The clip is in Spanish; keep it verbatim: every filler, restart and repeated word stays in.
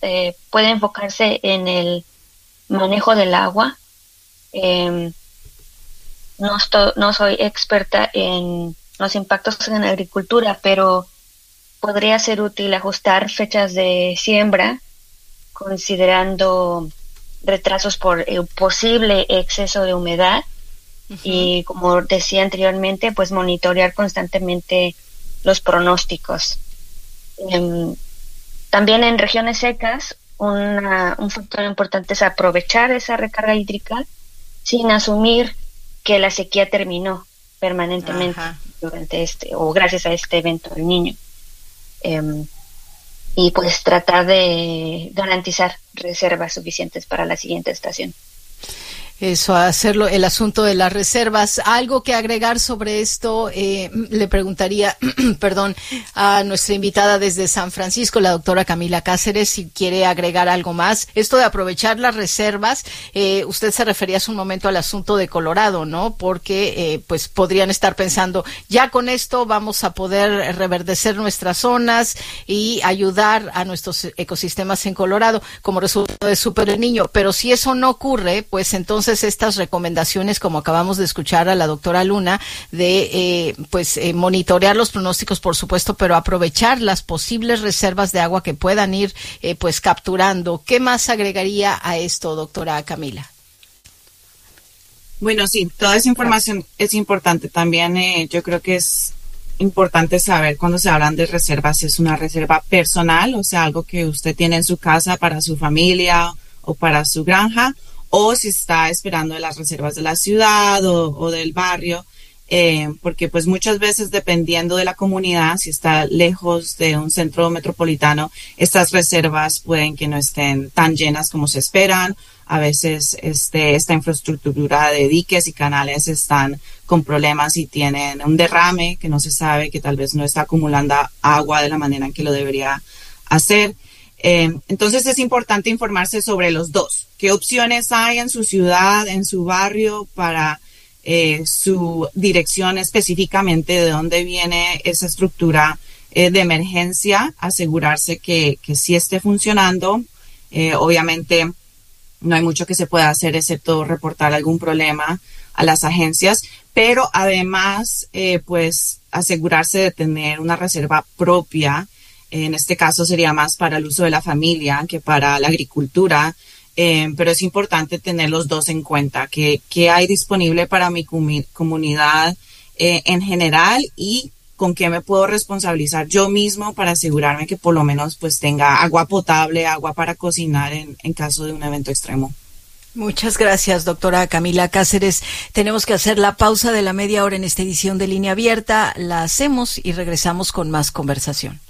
eh, puede enfocarse en el manejo del agua. Eh, no, estoy, no soy experta en los impactos en la agricultura, pero podría ser útil ajustar fechas de siembra considerando retrasos por el posible exceso de humedad. Uh-huh. Y como decía anteriormente, pues monitorear constantemente los pronósticos. Um, también en regiones secas, una, un factor importante es aprovechar esa recarga hídrica sin asumir que la sequía terminó permanentemente. Ajá. Durante este o gracias a este evento del Niño. Um, y pues tratar de garantizar reservas suficientes para la siguiente estación. Eso, hacerlo, el asunto de las reservas. ¿Algo que agregar sobre esto? Eh, le preguntaría, perdón, a nuestra invitada desde San Francisco, la doctora Camila Cáceres, si quiere agregar algo más. Esto de aprovechar las reservas, eh, usted se refería hace un momento al asunto de Colorado, ¿no? Porque, eh, pues, podrían estar pensando, ya con esto vamos a poder reverdecer nuestras zonas y ayudar a nuestros ecosistemas en Colorado como resultado de Super El Niño. Pero si eso no ocurre, pues entonces Entonces, estas recomendaciones, como acabamos de escuchar a la doctora Luna, de eh, pues eh, monitorear los pronósticos, por supuesto, pero aprovechar las posibles reservas de agua que puedan ir eh, pues capturando. ¿Qué más agregaría a esto, doctora Camila? Bueno, sí, toda esa información es importante. También eh, yo creo que es importante saber cuando se hablan de reservas, es una reserva personal, o sea, algo que usted tiene en su casa para su familia o para su granja, o si está esperando de las reservas de la ciudad o, o del barrio, eh, porque pues muchas veces dependiendo de la comunidad, si está lejos de un centro metropolitano, estas reservas pueden que no estén tan llenas como se esperan. A veces este, esta infraestructura de diques y canales están con problemas y tienen un derrame que no se sabe, que tal vez no está acumulando agua de la manera en que lo debería hacer. Eh, entonces es importante informarse sobre los dos. ¿Qué opciones hay en su ciudad, en su barrio, para eh, su dirección específicamente de dónde viene esa estructura eh, de emergencia? Asegurarse que, que sí esté funcionando. Eh, obviamente no hay mucho que se pueda hacer excepto reportar algún problema a las agencias, pero además eh, pues asegurarse de tener una reserva propia. En este caso sería más para el uso de la familia que para la agricultura, eh, pero es importante tener los dos en cuenta, que, que hay disponible para mi comi- comunidad eh, en general y con qué me puedo responsabilizar yo mismo para asegurarme que por lo menos pues tenga agua potable, agua para cocinar en, en caso de un evento extremo. Muchas gracias, doctora Camila Cáceres. Tenemos que hacer la pausa de la media hora en esta edición de Línea Abierta. La hacemos y regresamos con más conversación.